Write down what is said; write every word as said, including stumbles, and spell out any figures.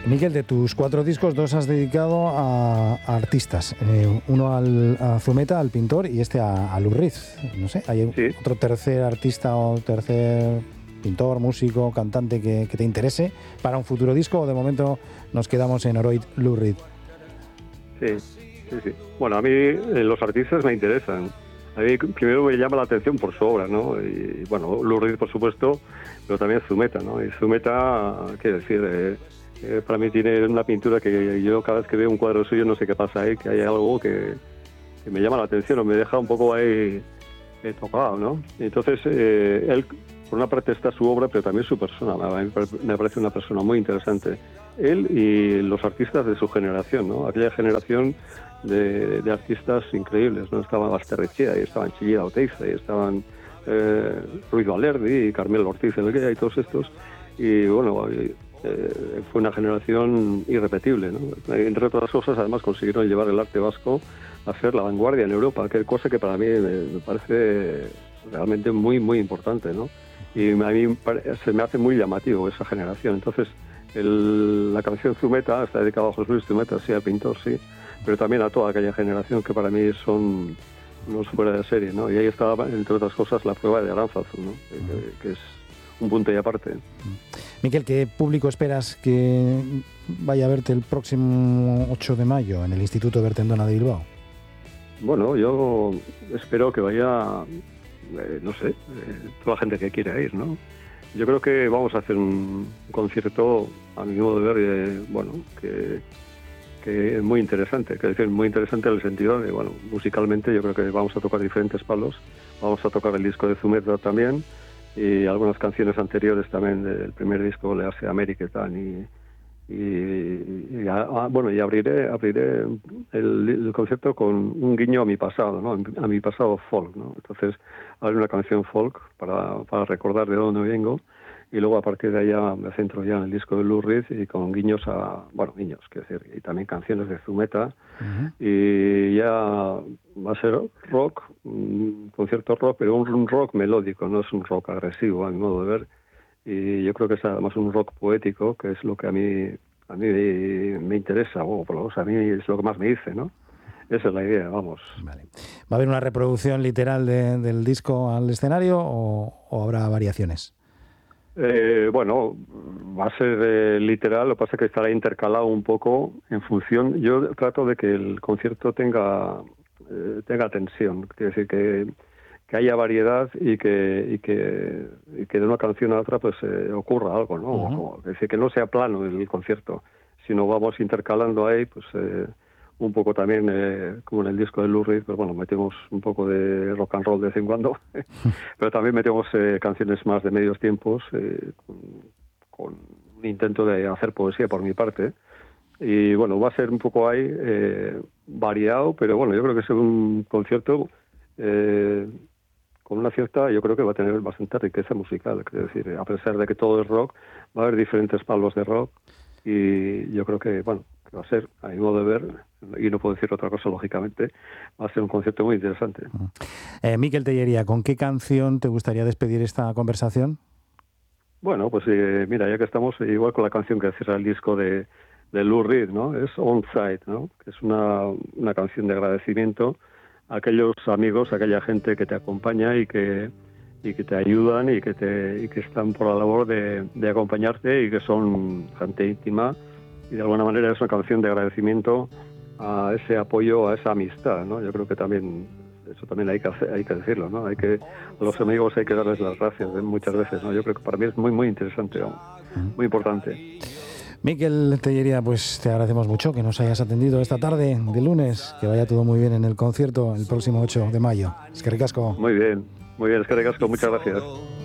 Miquel, de tus cuatro discos, dos has dedicado a, a artistas. Eh, uno al, a Zumeta, al pintor, y este a, a Lou Reed. No sé, ¿hay sí. otro tercer artista o tercer pintor, músico, cantante que, que te interese para un futuro disco, o de momento nos quedamos en Oroid, Lou Reed? Sí, sí, sí. Bueno, a mí eh, los artistas me interesan. A mí primero me llama la atención por su obra, ¿no? Y bueno, Lou Reed, por supuesto, pero también Zumeta, ¿no? Y Zumeta, qué decir, eh, eh, para mí tiene una pintura que yo cada vez que veo un cuadro suyo no sé qué pasa ahí, que hay algo que, que me llama la atención o me deja un poco ahí eh, tocado, ¿no? Entonces, eh, él, por una parte está su obra, pero también su persona. A mí me parece una persona muy interesante. Él y los artistas de su generación, ¿no? Aquella generación De, de artistas increíbles, ¿no? Estaban Basterrechea, y estaban Chillida Oteiza, y estaban eh, Ruiz Valerdi y Carmelo Ortiz Elguera y todos estos, y bueno, eh, fue una generación irrepetible, ¿no? Entre otras cosas, además consiguieron llevar el arte vasco a ser la vanguardia en Europa, que es cosa que para mí me, me parece realmente muy, muy importante, ¿no? Y a mí se me hace muy llamativo esa generación. Entonces, el, la canción Zumeta está dedicada a José Luis Zumeta, sí, al pintor, sí, pero también a toda aquella generación que para mí son unos fuera de serie, ¿no? Y ahí estaba, entre otras cosas, la prueba de Aránzazu, ¿no? Que, que es un punto y aparte. Miquel, ¿qué público esperas que vaya a verte el próximo ocho de mayo en el Instituto Bertendona de Bilbao? Bueno, yo espero que vaya, eh, no sé, eh, toda la gente que quiera ir, ¿no? Yo creo que vamos a hacer un concierto, a mi modo de ver, eh, bueno, que... que es muy interesante, que decir, muy interesante en el sentido de, bueno, musicalmente yo creo que vamos a tocar diferentes palos, vamos a tocar el disco de Zumeta también, y algunas canciones anteriores también del primer disco, Le hace América y tal, y, y, y a, bueno, y abriré, abriré el, el concierto con un guiño a mi pasado, ¿no? A mi pasado folk, ¿no? Entonces, habrá una canción folk para, para recordar de dónde vengo, y luego a partir de allá me centro ya en el disco de Lou Reed y con guiños a, bueno, guiños, quiero decir, y también canciones de Zumeta, uh-huh. Y ya va a ser rock, un concierto rock, pero un, un rock melódico, no es un rock agresivo a mi modo de ver, y yo creo que es además un rock poético, que es lo que a mí a mí me interesa, o por lo menos a mí es lo que más me dice, ¿no? Esa es la idea, vamos. Vale. ¿Va a haber una reproducción literal de, del disco al escenario o, o habrá variaciones? Eh, bueno, va a ser eh, literal, lo que pasa es que estará intercalado un poco en función. Yo trato de que el concierto tenga eh, tenga tensión, quiere decir que, que haya variedad y que y que, y que de una canción a otra pues eh, ocurra algo, ¿no? Uh-huh. Es decir, que no sea plano el concierto, sino vamos intercalando ahí, pues eh, un poco también, eh, como en el disco de Lou Reed, pues bueno, metemos un poco de rock and roll de vez en cuando, pero también metemos eh, canciones más de medios tiempos, eh, con, con un intento de hacer poesía por mi parte. Y bueno, va a ser un poco ahí eh, variado, pero bueno, yo creo que es un concierto eh, con una cierta, yo creo que va a tener bastante riqueza musical, es decir, a pesar de que todo es rock, va a haber diferentes palos de rock, y yo creo que, bueno, que va a ser, a mi modo de ver, y no puedo decir otra cosa, lógicamente, va a ser un concierto muy interesante. Eh, Miquel Tellería, ¿con qué canción te gustaría despedir esta conversación? Bueno, pues eh, mira, ya que estamos, igual con la canción que cierra el disco de, de Lou Reed, ¿no? Es On Side, ¿no? Que es una, una canción de agradecimiento a aquellos amigos, a aquella gente que te acompaña y que y que te ayudan y que te y que están por la labor de, de acompañarte y que son gente íntima, y de alguna manera es una canción de agradecimiento a ese apoyo, a esa amistad, ¿no? Yo creo que también eso también hay que hacer, hay que decirlo, ¿no? Hay que a los amigos hay que darles las gracias muchas veces, ¿no? Yo creo que para mí es muy muy interesante, ¿no? Muy importante. Miquel Tellería, pues te agradecemos mucho que nos hayas atendido esta tarde de lunes, que vaya todo muy bien en el concierto el próximo ocho de mayo. Es que ricasco. Muy bien, muy bien, es que ricasco, muchas gracias.